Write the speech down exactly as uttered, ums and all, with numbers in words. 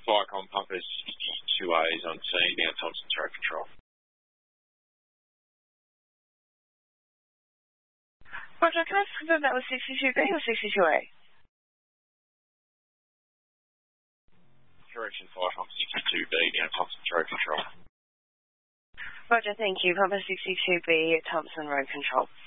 Viacom Pumper sixty-two A is on scene now, Thompson's Road Control. Roger, can I just confirm that was sixty-two B or sixty-two A? Correction, Viacom sixty-two B now, Thompson's Road Control. Roger, thank you. Pumper sixty-two B, Thompson Road Control.